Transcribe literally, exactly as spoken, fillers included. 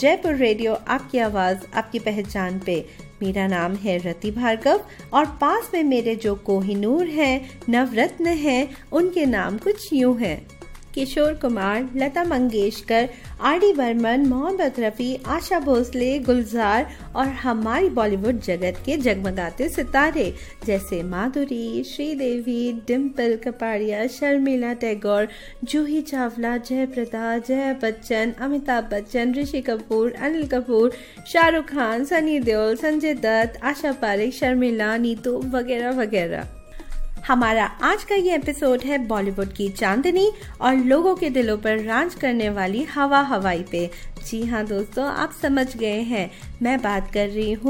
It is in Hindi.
जयपुर रेडियो, आपकी आवाज़ आपकी पहचान पे। मेरा नाम है रति भार्गव और पास में मेरे जो कोहिनूर हैं, नवरत्न हैं, उनके नाम कुछ यूँ हैं: किशोर कुमार, लता मंगेशकर, आर डी बर्मन, मोहम्मद रफ़ी, आशा भोसले, गुलजार और हमारी बॉलीवुड जगत के जगमगाते सितारे जैसे माधुरी, श्रीदेवी, डिम्पल कपाड़िया, शर्मिला टैगोर, जूही चावला, जयप्रदा, जया बच्चन, अमिताभ बच्चन, ऋषि कपूर, अनिल कपूर, शाहरुख खान, सनी देओल, संजय दत्त, आशा पारेख, शर्मिला, नीतू वगैरह वगैरह। हमारा आज का ये एपिसोड है बॉलीवुड की चांदनी और लोगों के दिलों पर राज करने वाली हवा हवाई पे। जी हाँ दोस्तों, आप समझ गए हैं, मैं बात कर रही हूँ